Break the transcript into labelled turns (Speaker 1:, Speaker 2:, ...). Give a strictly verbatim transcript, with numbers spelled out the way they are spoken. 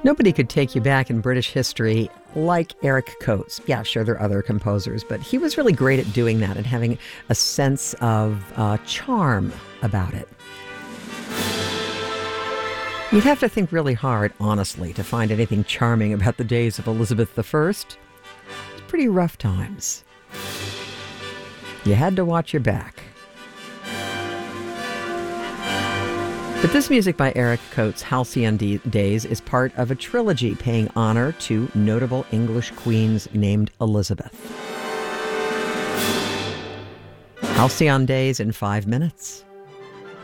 Speaker 1: Nobody could take you back in British history like Eric Coates. Yeah, sure, there are other composers, but he was really great at doing that and having a sense of uh, charm about it. You'd have to think really hard, honestly, to find anything charming about the days of Elizabeth the First. It's pretty rough times. You had to watch your back. But this music by Eric Coates, Halcyon Days, is part of a trilogy paying honor to notable English queens named Elizabeth. Halcyon Days in five minutes.